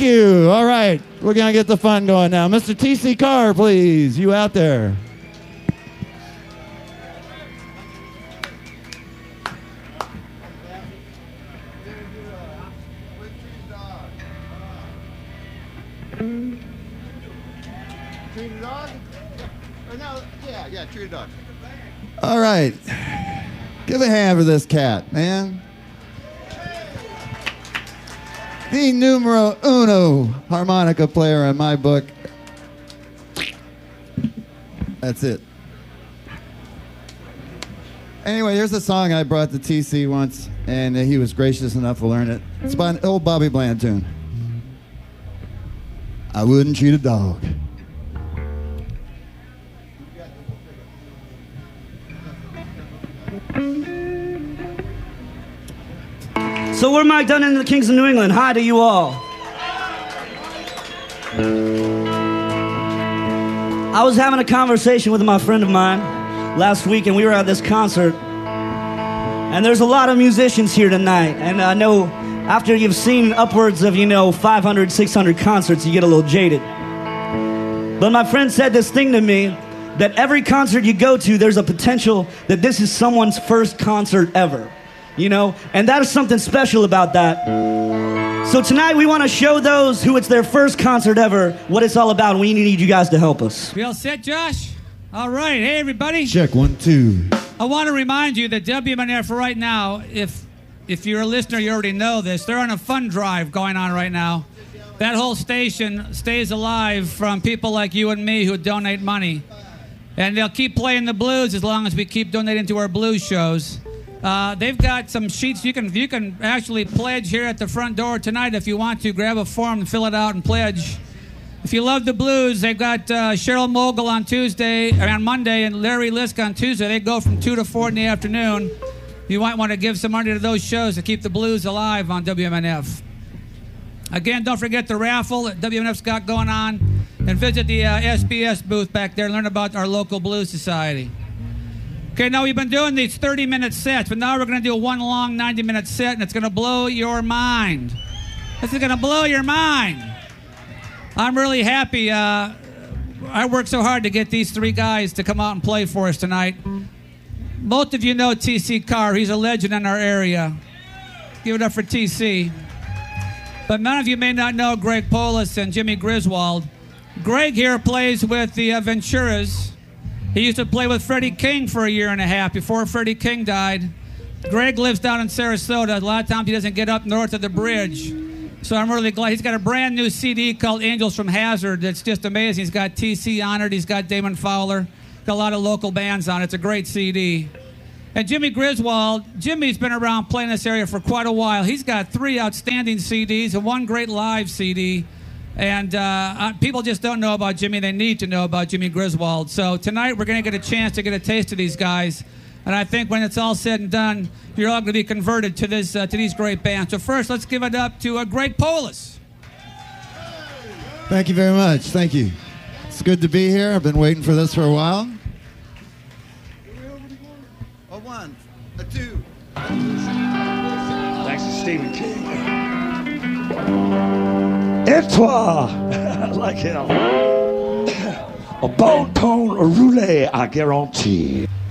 you. All right, we're going to get the fun going now. Mr. T.C. Carr, please. You out there. Treat a dog? Or no, yeah, treat a dog. All right. Give a hand for this cat, man. The numero uno harmonica player in my book. That's it. Anyway, here's a song I brought to TC once, and he was gracious enough to learn it. It's by an old Bobby Bland tune. I wouldn't treat a dog. So we're Mike Dunn and the Kings of New England. Hi to you all. I was having a conversation with my friend of mine last week, and we were at this concert. And there's a lot of musicians here tonight. And I know after you've seen upwards of, 500, 600 concerts, you get a little jaded. But my friend said this thing to me, that every concert you go to, there's a potential that this is someone's first concert ever. And that is something special about that. So tonight we want to show those who it's their first concert ever what it's all about, and we need you guys to help us. We all set, Josh? All right. Hey, everybody. Check 1, 2. I want to remind you that WMNF right now, if you're a listener, you already know this, they're on a fund drive going on right now. That whole station stays alive from people like you and me who donate money. And they'll keep playing the blues as long as we keep donating to our blues shows. They've got some sheets you can actually pledge here at the front door tonight if you want to. Grab a form and fill it out and pledge. If you love the blues, they've got Cheryl Mogul on Monday and Larry Lisk on Tuesday. They go from 2 to 4 in the afternoon. You might want to give some money to those shows to keep the blues alive on WMNF. Again, don't forget the raffle that WMNF's got going on, and visit the SBS booth back there and learn about our local blues society. Okay, now we've been doing these 30-minute sets, but now we're going to do one long 90-minute set, and it's going to blow your mind. This is going to blow your mind. I'm really happy. I worked so hard to get these three guys to come out and play for us tonight. Most of you know T.C. Carr. He's a legend in our area. Give it up for T.C. But none of you may not know Greg Polis and Jimmy Griswold. Greg here plays with the Venturas. He used to play with Freddie King for a year and a half before Freddie King died. Greg lives down in Sarasota. A lot of times he doesn't get up north of the bridge. So I'm really glad. He's got a brand new CD called Angels from Hazard that's just amazing. He's got TC on it. He's got Damon Fowler. Got a lot of local bands on it. It's a great CD. And Jimmy Griswold, Jimmy's been around playing this area for quite a while. He's got 3 outstanding CDs and 1 great live CD. And people just don't know about Jimmy. They need to know about Jimmy Griswold. So tonight we're going to get a chance to get a taste of these guys. And I think when it's all said and done, you're all going to be converted to these great bands. So first, let's give it up to Greg Polis. Thank you very much. Thank you. It's good to be here. I've been waiting for this for a while. A 1, a 2. Thanks to Stephen King. Et toi, I like him. A bon ton roulé, I guarantee.